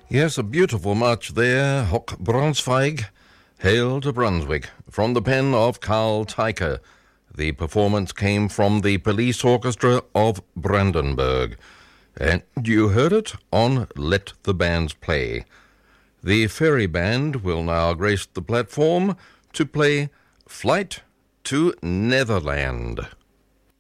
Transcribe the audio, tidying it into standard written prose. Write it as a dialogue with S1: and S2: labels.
S1: Yes, a beautiful march there, Hoch Braunschweig, Hail to Brunswick, from the pen of Karl Teicher. The performance came from the Police Orchestra of Brandenburg, and you heard it on Let the Bands Play. The Ferry Band will now grace the platform to play Flight to Netherland.